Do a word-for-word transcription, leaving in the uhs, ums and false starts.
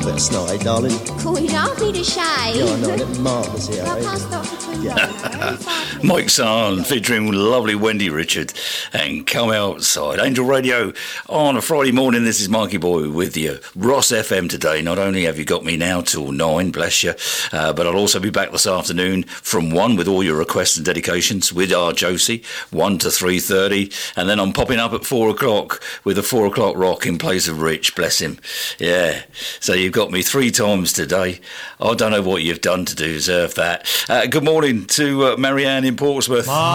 That's not, eh, darling? Cool, you don't need a shave. Yeah, I know. Let Martha's here, Go eh? past Doctor Two. Yeah. Mike Sarn featuring lovely Wendy Richard and Come Outside. Angel Radio on a Friday morning. This is Marky Boy with you. Ross F M today. Not only have you got me now till nine, bless you, uh, but I'll also be back this afternoon from one with all your requests and dedications with our Josie, one to three thirty, and then I'm popping up at four o'clock with a four o'clock rock in place of Rich, bless him. Yeah, so you've got me three times today. I don't know what you've done to deserve that. Uh, good morning to uh, Marianne in Portsmouth.